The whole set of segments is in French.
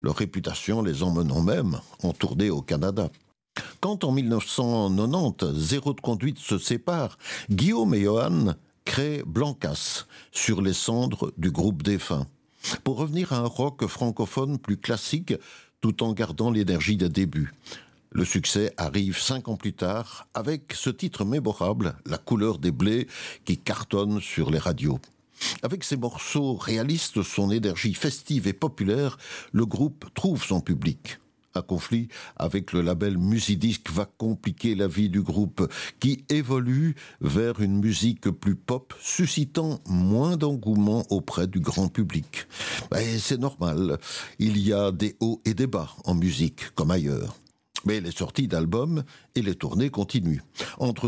leur réputation les emmenant même en tournée au Canada. Quand en 1990, Zéro de conduite se sépare, Guillaume et Johan créent Blancas sur les cendres du groupe défunt, pour revenir à un rock francophone plus classique tout en gardant l'énergie des débuts. Le succès arrive 5 ans plus tard avec ce titre mémorable, La couleur des blés, qui cartonne sur les radios. Avec ses morceaux réalistes, son énergie festive et populaire, le groupe trouve son public. Un conflit avec le label Musidisc va compliquer la vie du groupe, qui évolue vers une musique plus pop, suscitant moins d'engouement auprès du grand public. Et c'est normal, il y a des hauts et des bas en musique, comme ailleurs. Mais les sorties d'albums et les tournées continuent. Entre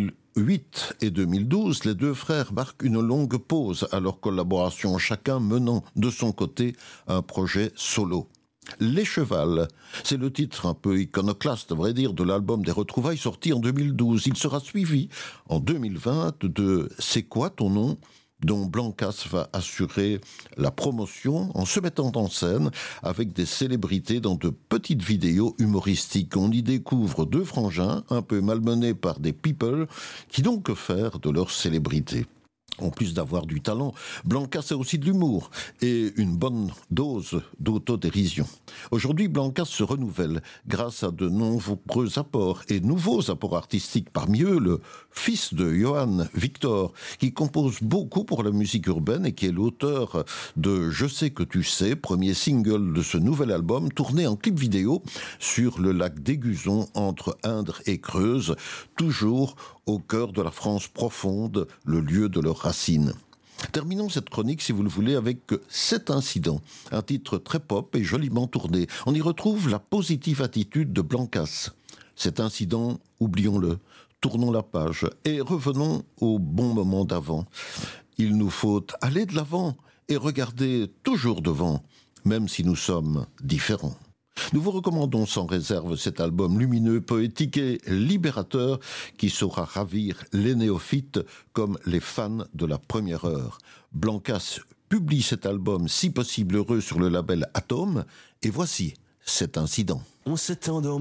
2008 et 2012, les deux frères marquent une longue pause à leur collaboration, chacun menant de son côté un projet solo. Les Chevals, c'est le titre un peu iconoclaste, à vrai dire, de l'album des retrouvailles sorti en 2012. Il sera suivi en 2020 de C'est quoi ton nom ? Dont Blancas va assurer la promotion en se mettant en scène avec des célébrités dans de petites vidéos humoristiques. On y découvre deux frangins un peu malmenés par des people qui n'ont que faire de leur célébrité. En plus d'avoir du talent, Blancas a aussi de l'humour et une bonne dose d'autodérision. Aujourd'hui, Blancas se renouvelle grâce à de nombreux apports et nouveaux apports artistiques. Parmi eux, le fils de Johan, Victor, qui compose beaucoup pour la musique urbaine et qui est l'auteur de Je sais que tu sais, premier single de ce nouvel album, tourné en clip vidéo sur le lac d'Aiguzon entre Indre et Creuse, toujours au cœur de la France profonde, le lieu de leurs racines. Terminons cette chronique, si vous le voulez, avec Cet incident, un titre très pop et joliment tourné. On y retrouve la positive attitude de Blancas. Cet incident, oublions-le, tournons la page et revenons au bon moment d'avant. Il nous faut aller de l'avant et regarder toujours devant, même si nous sommes différents. Nous vous recommandons sans réserve cet album lumineux, poétique et libérateur qui saura ravir les néophytes comme les fans de la première heure. Blancas publie cet album, si possible heureux, sur le label Atome, et voici Cet incident. On s'est endormi.